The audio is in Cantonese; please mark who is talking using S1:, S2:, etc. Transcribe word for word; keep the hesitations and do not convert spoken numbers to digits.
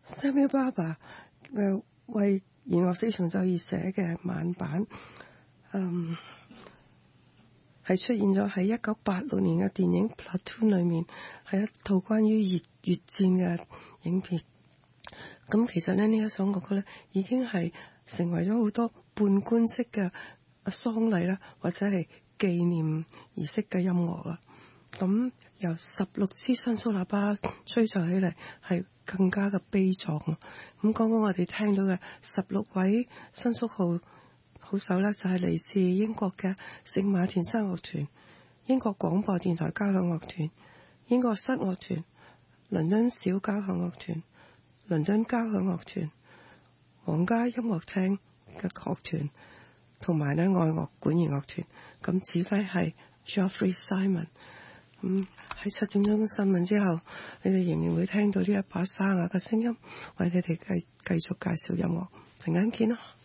S1: Samuel Barber 嘅為弦樂四重奏而寫嘅慢版，嗯，係出現咗喺一九八六年嘅電影《Platoon》裏面，係一套關於越越戰嘅影片。咁其實咧，呢一首樂曲咧已經係成為咗好多半官式嘅喪禮啦，或者係紀念儀式嘅音樂啦。咁由十六支伸縮喇叭吹奏起嚟，係更加嘅悲壯。咁剛剛我哋聽到嘅十六位伸縮號號手咧，就係嚟自英國嘅聖馬田山樂團、英國廣播電台交響樂團、英國室樂團、倫敦小交響樂團、倫敦交響樂團、皇家音樂廳嘅樂團，同埋咧愛樂管弦樂團。咁指揮係 Geoffrey Simon。咁喺七點鐘新聞之後，你哋仍然會聽到呢一把沙啞嘅聲音，為你哋繼繼續介紹音樂。陣間見啦。